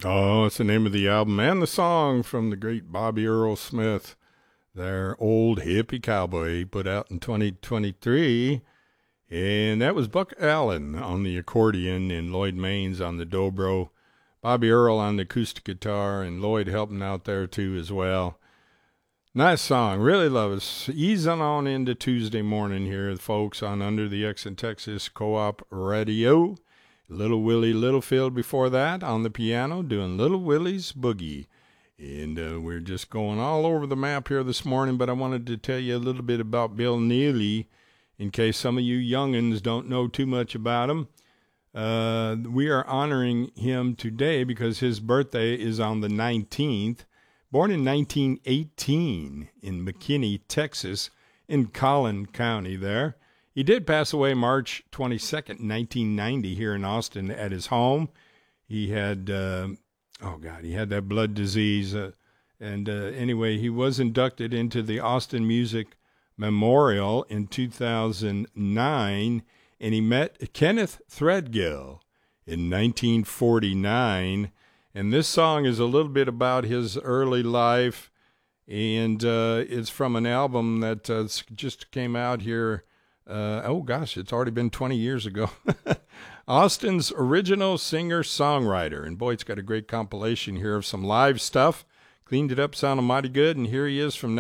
Oh, it's the name of the album and the song from the great Bobby Earl Smith, their old hippie cowboy, he put out in 2023. And that was Buck Allen on the accordion and Lloyd Maines on the dobro. Bobby Earl on the acoustic guitar and Lloyd helping out there too as well. Nice song. Really love it. Easing on into Tuesday morning here, folks, on Under the X in Texas Co-op Radio. Little Willie Littlefield before that on the piano doing Little Willie's Boogie. And we're just going all over the map here this morning, but I wanted to tell you a little bit about Bill Neely in case some of you youngins don't know too much about him. We are honoring him today because his birthday is on the 19th. Born in 1918 in McKinney, Texas, in Collin County there. He did pass away March 22nd, 1990 here in Austin at his home. He had, he had that blood disease. Anyway, he was inducted into the Austin Music Memorial in 2009, and he met Kenneth Threadgill in 1949. And this song is a little bit about his early life, and it's from an album that just came out here. It's already been 20 years ago. Austin's original singer-songwriter. And boy, it's got a great compilation here of some live stuff. Cleaned it up, sounded mighty good. And here he is from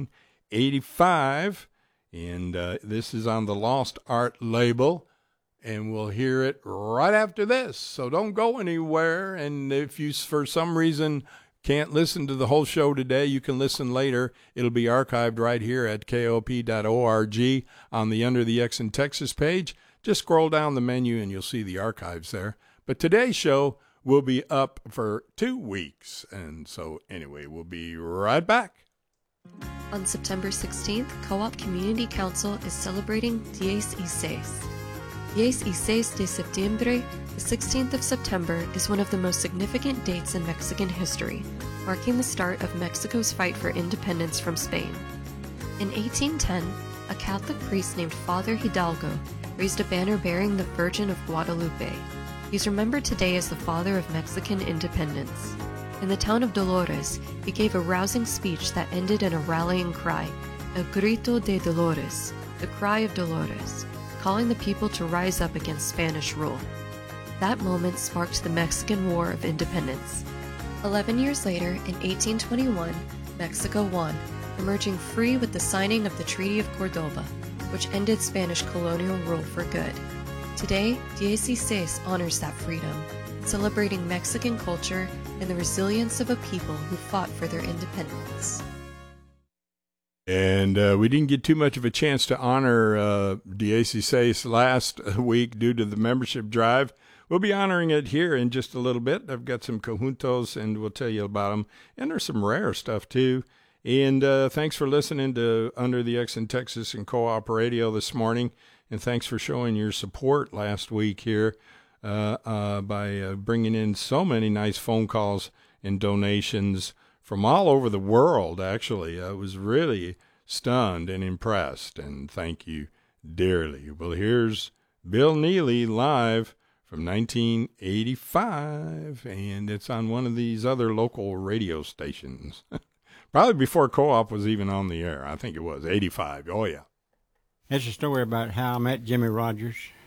1985. And this is on the Lost Art label. And we'll hear it right after this. So don't go anywhere. And if you, for some reason, can't listen to the whole show today, you can listen later. It'll be archived right here at KOP.org on the Under the X in Texas page. Just scroll down the menu and you'll see the archives there. But today's show will be up for 2 weeks. And so anyway, we'll be right back. On September 16th, Co-op Community Council is celebrating Diez y Seis. Diez y Seis de Septiembre, the 16th of September, is one of the most significant dates in Mexican history, marking the start of Mexico's fight for independence from Spain. In 1810, a Catholic priest named Father Hidalgo raised a banner bearing the Virgin of Guadalupe. He's remembered today as the father of Mexican independence. In the town of Dolores, he gave a rousing speech that ended in a rallying cry, El Grito de Dolores, the cry of Dolores, calling the people to rise up against Spanish rule. That moment sparked the Mexican War of Independence. 11 years later, in 1821, Mexico won, emerging free with the signing of the Treaty of Cordoba, which ended Spanish colonial rule for good. Today, Diez y Seis honors that freedom, celebrating Mexican culture and the resilience of a people who fought for their independence. And we didn't get too much of a chance to honor Diez y Seis last week due to the membership drive. We'll be honoring it here in just a little bit. I've got some conjuntos, and we'll tell you about them. And there's some rare stuff, too. And thanks for listening to Under the X in Texas and Co-op Radio this morning. And thanks for showing your support last week here by bringing in so many nice phone calls and donations from all over the world, actually. I was really stunned and impressed, and thank you dearly. Well, here's Bill Neely live from 1985, and it's on one of these other local radio stations. Probably before Co-op was even on the air. I think it was 85. Oh, yeah. It's a story about how I met Jimmy Rogers.